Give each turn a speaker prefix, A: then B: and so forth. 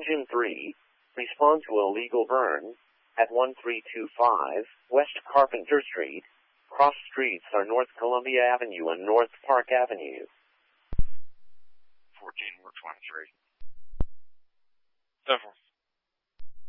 A: Engine 3, respond to illegal burn at 1325 West Carpenter Street. Cross streets are North Columbia Avenue and North Park Avenue.
B: 14 works 1-3. 7.